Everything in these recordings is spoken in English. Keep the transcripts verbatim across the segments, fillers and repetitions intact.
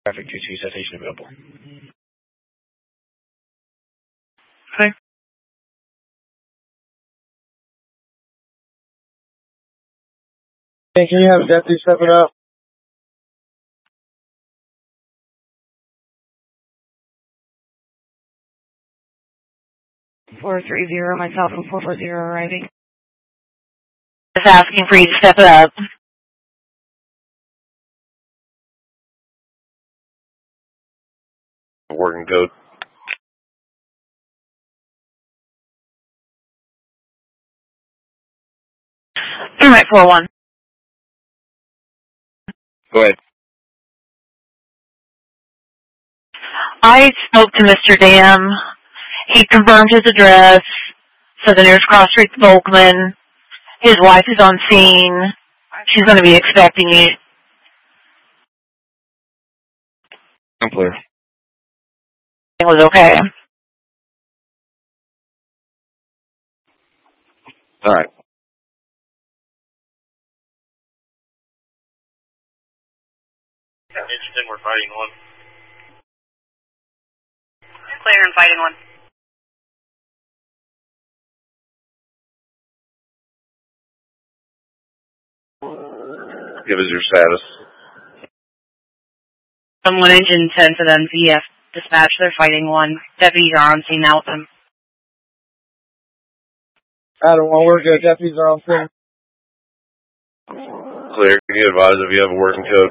Traffic two two, citation available. Okay. Hey, can you have a deputy step it up? four three zero, myself and four four zero arriving. Just asking for you to step it up. Working code. All right, four one. Go ahead. I spoke to Mister Dam. He confirmed his address for the nearest cross street to Volkman. His wife is on scene. She's going to be expecting you. I'm clear. It was okay. All right. Interested, we're fighting one. Clear and fighting one. Give us your status. Someone engine ten to them V F dispatch, they're fighting one. Deputies are on scene now with them. Adam one, we're good. Deputies are on scene. Clear. Can you advise if you have a working code?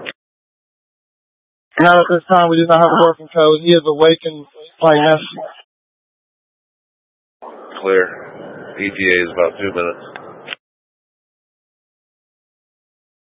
Not at this time. We do not have a working code. He is awake and playing messages. Clear. E T A is about two minutes.